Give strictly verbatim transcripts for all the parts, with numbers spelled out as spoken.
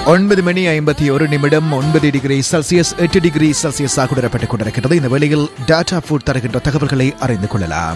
ஒன்பது மணி ஐம்பத்தி ஒரு நிமிடம் ஒன்பது டிகிரி செல்சியஸ் எட்டு டிகிரி செல்சியஸாக உணரப்பட்டுக் கொண்டிருக்கிறது. இந்த வேளையில் டாடா ஃபுட் தருகின்ற தகவல்களை அறிந்து கொள்ளலாம்.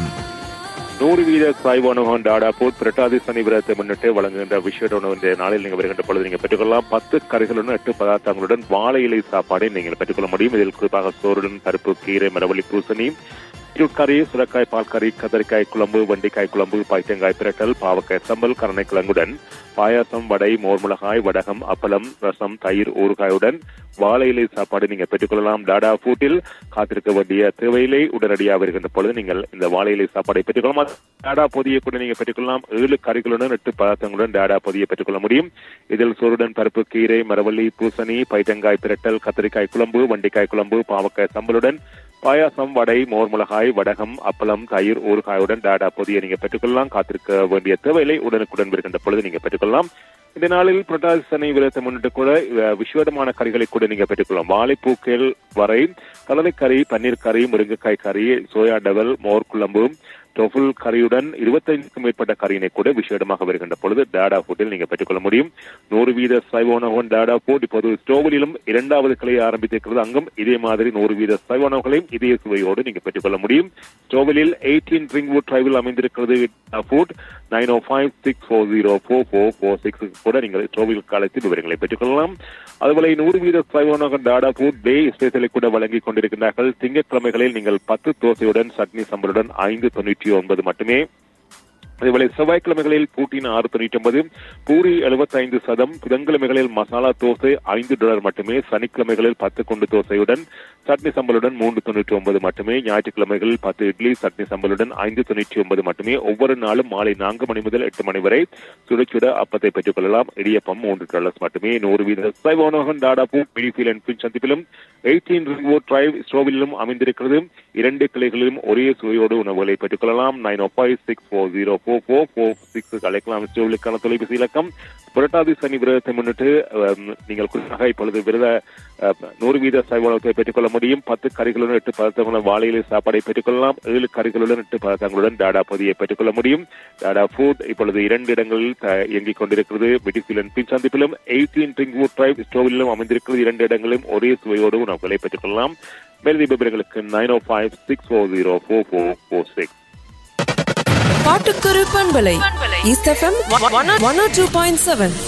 நூறு வீத சாய்வானவன் டாடா ஃபுட் புரட்டாதி சனி விரதத்தை முன்னிட்டு வழங்குகின்ற விஷய உணவு நாளில் நீங்கள் வருகின்ற பொழுது நீங்கள் பெற்றுக்கொள்ளலாம். பத்து கறிகளுடன் எட்டு பதார்த்தங்களுடன் வாழை இலை சாப்பாடை நீங்கள் பெற்றுக்கொள்ள முடியும். இதில் குறிப்பாக சோறுடன் பருப்பு, கீரை, மரவள்ளி, பூசணி, கறி, சுரக்காய், பால் கறி, கதரிக்காய் குழம்பு, வண்டிக்காய் குழம்பு, பைத்தங்காய் பிரட்டல், பாவக்காய் சம்பல், கருணைக்கிழங்குடன் பாயாசம், வடை, மோர்மிளகாய், வடகம், அப்பளம், ரசம், தயிர், ஊறுகாயுடன் வாழை இலை சாப்பாடு நீங்கள் பெற்றுக்கொள்ளலாம். டாடா ஃபுட்டில் காத்திருக்க வேண்டிய தேவையில்லை. உடனடியாக வருகின்ற பொழுது நீங்கள் இந்த வாழை இலை சாப்பாடை பெற்றுக்கொள்ளலாம். டாடா பொதியை கூட நீங்கள் பெற்றுக்கொள்ளலாம். ஏழு கறிகளுடன் எட்டு பதார்த்தங்களுடன் டாடா பொதியை பெற்றுக்கொள்ள முடியும். இதில் சோறுடன் பருப்பு, கீரை, மரவள்ளி, பூசணி, பைத்தங்காய் பிரட்டல், கத்திரிக்காய் குழம்பு, வண்டிக்காய் குழம்பு, பாவக்காய் சம்பலுடன் பாயாசம், வடை, மோர்மிளகாய், வடகம், அப்பளம், தயிர், ஊறுகாயுடன் டாடா பொதியை நீங்கள் பெற்றுக்கொள்ளலாம். காத்திருக்க வேண்டிய தேவையில்லை. உடனுக்குடன் வருகின்ற பொழுது நீங்கள் பெற்றுக்கொள்ளலாம். இந்த நாளில் புரட்டாதி சனி விரதத்தை முன்னிட்டு கூட விசேடமான கறிகளை கூட நீங்க பெற்றுக்கொள்ளலாம். வாழைப்பூக்கள் வரை கடலைக்கறி, பன்னீர் கறி, முருங்கைக்காய் கறி, சோயா டவல், மோர் குழம்பு, டொஃபுல் கறியுடன் இருபத்தைந்துக்கும் மேற்பட்ட கறியினை கூட விசேடமாக வருகின்ற பொழுது டாடா ஃபுட்டில் நீங்க பெற்றுக்கொள்ள முடியும். நூறு வீத சைவனவன் டாடா ஃபுட் இப்போது ஸ்டோவிலும் இரண்டாவது கிளையை ஆரம்பித்திருக்கிறது. அங்கும் இதே மாதிரி நூறு வீத சைவனவர்களையும் இதே சுவையோடு நீங்க பெற்றுக்கொள்ள முடியும். ஸ்டோவிலில் எயிட்டீன் ரிங்வுட் டிரைவில் அமைந்திருக்கிறது ஃபுட். நைன் ஓ five six four zero four four four six கூட நீங்கள் ஸ்டோவில் காலத்தில் விவரங்களை பெற்றுக்கொள்ளலாம். அதுபோல நூறு வீத சைவனவன் டாடா ஃபுட் டே ஸ்பெஷலை கூட வழங்கிக் கொண்டிருக்கிறார்கள். திங்கட்கிழமைகளில் நீங்கள் பத்து தோசையுடன் சட்னி சம்பளுடன் ஐந்து தொண்ணூற்றி ஒன்பது மட்டுமே. அதேபோல செவ்வாய்க்கிழமைகளில் பூட்டின் ஆறு தொண்ணூற்றி ஒன்பது, பூரி எழுபத்தி ஐந்து சதம், புதன்கிழமைகளில் மசாலா தோசை ஐந்து டாலர் மட்டுமே, சனிக்கிழமைகளில் பத்து குண்டு தோசையுடன் சட்னி சம்பளுடன் மூன்று தொண்ணூற்றி ஒன்பது மட்டுமே, ஞாயிற்றுக்கிழமைகளில் பத்து இட்லி சட்னி சம்பளுடன் ஐந்து தொண்ணூற்றி ஒன்பது மட்டுமே. ஒவ்வொரு நாளும் மாலை நான்கு மணி முதல் எட்டு மணி வரை சுடச்சுட அப்பத்தை பெற்றுக் கொள்ளலாம். இடியப்பம் மூன்று டாலர்ஸ் மட்டுமே. நூறு வீத சைவனோகன் Tata food மிடிஃபீல் and bin சந்திப்பிலும் eighteen Ringwood drive ஸ்டோவிலும் அமைந்திருக்கிறது. இரண்டு கிளைகளிலும் ஒரே சுவையோடு உணவுகளை பெற்றுக் கொள்ளலாம். நைன் ஓ five six four zero four four four six அழைக்கலாம். ஸ்டோவிலுக்கான தொலைபேசி இலக்கம். புரட்டாதி சனி விரதத்தை முன்னிட்டு நீங்கள் குறிப்பாக இப்பொழுது விரத நூறு வீத சைவனத்தை பெற்றுக்கொள்ள முடியும். பத்து கறிகளுடன் எட்டு பதார்த்தங்களுடன் வாழையிலை சாப்பாடை பெற்றுக்கொள்ளலாம். ஏழு கறிகளுடன் எட்டு பதார்த்தங்களுடன் டாடா பொதியை பெற்றுக்கொள்ள முடியும். டாடா ஃபுட் இப்பொழுது இரண்டு இடங்களில் இயங்கிக் கொண்டிருக்கிறது. மிடிஃபீல் பின் சந்திப்பிலும் எயிட்டீன் ரிங்வுட் டிரைவ் ஸ்டோவிலும் அமைந்திருக்கிறது. இரண்டு இடங்களிலும் ஒரே சுவையோடு உணவுகளை பெற்றுக்கொள்ளலாம். மேலதிக விவரங்களுக்கு நைன் ஓ five six four zero four four four six. பாட்டுக்குரு பண்பலை ஈஸ்ட் எஃப்எம் ஒன் ஓ டூ பாயிண்ட் செவன்.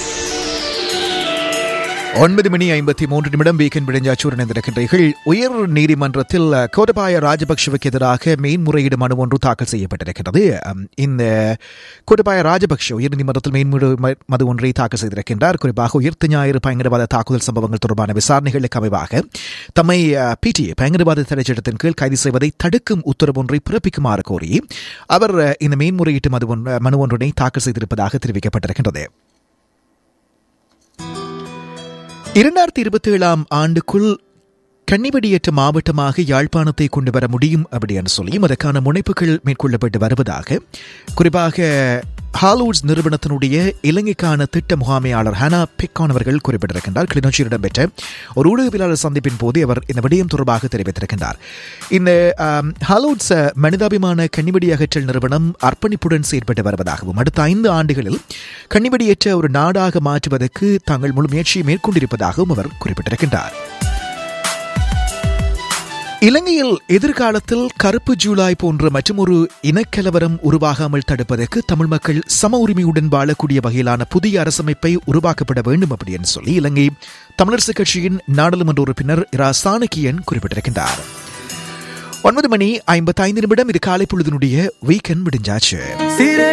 ஒன்பது மணி ஐம்பத்தி மூன்று நிமிடம் வீக்கெண்ட் விடைஞ்சாச்சூர் இணைந்திருக்கின்றீர்கள். உயர் நீதிமன்றத்தில் கோத்தபாய ராஜபக்ஷவுக்கு எதிராக மேன்முறையீடு மனு ஒன்று தாக்கல் செய்யப்பட்டிருக்கிறது. இந்த கோத்தபாய ராஜபக்ஷ உயர்நீதிமன்றத்தில் மேன்முறை மனு ஒன்றை தாக்கல் செய்திருக்கின்றார். குறிப்பாக உயிர்த்த ஞாயிறு பயங்கரவாத தாக்குதல் சம்பவங்கள் தொடர்பான விசாரணைகளுக்கு அமைவாக தம்மை பிடிஏ பயங்கரவாத தடை சட்டத்தின் கீழ் கைது செய்வதை தடுக்கும் உத்தரவு ஒன்றை பிறப்பிக்குமாறு கோரி அவர் இந்த மேன்முறையீட்டு மனு ஒன்றினை தாக்கல் செய்திருப்பதாக தெரிவிக்கப்பட்டிருக்கின்றது. இரண்டாயிரத்தி இருபத்தி ஏழாம் ஆண்டுக்குள் கன்னிவெடியேற்ற மாவட்டமாக யாழ்ப்பாணத்தை கொண்டு வர முடியும் அப்படின்னு சொல்லியும் அதற்கான முனைப்புகள் மேற்கொள்ளப்பட்டு வருவதாக குறிப்பாக ஹாலூட்ஸ் நிறுவனத்தினுடைய இலங்கைக்கான திட்ட முகாமையாளர் ஹனா பெக்கான் அவர்கள் குறிப்பிட்டிருக்கின்றார். கிளிநொச்சியில் இடம்பெற்ற ஒரு ஊடகவியலாளர் சந்திப்பின் போது அவர் இந்த விடயம் தொடர்பாக தெரிவித்திருக்கின்றார். இந்த ஹாலூட்ஸ் மனிதாபிமான கன்னிவெடி அகற்றல் நிறுவனம் அர்ப்பணிப்புடன் செயற்பட்டு வருவதாகவும் அடுத்த ஐந்து ஆண்டுகளில் கன்னிவெடியேற்ற ஒரு நாடாக மாற்றுவதற்கு தாங்கள் முழு முயற்சியை மேற்கொண்டிருப்பதாகவும் அவர் குறிப்பிட்டிருக்கின்றார். இலங்கையில் எதிர்காலத்தில் கருப்பு ஜூலை போன்ற மற்றொரு இனக்கலவரம் உருவாகாமல் தடுப்பதற்கு தமிழ் மக்கள் சம உரிமையுடன் வாழக்கூடிய வகையிலான புதிய அரசமைப்பை உருவாக்கப்பட வேண்டும் அப்படின்னு சொல்லி இலங்கை தமிழரசுக் கட்சியின் நாடாளுமன்ற உறுப்பினர் இரா சாணக்கியன் குறிப்பிட்டிருக்கின்றார். ஒன்பது மணி ஐம்பத்தி ஐந்து நிமிடம் இது காலை பொழுதினுடைய வீக்கெண்ட் விடிஞ்சாச்சு.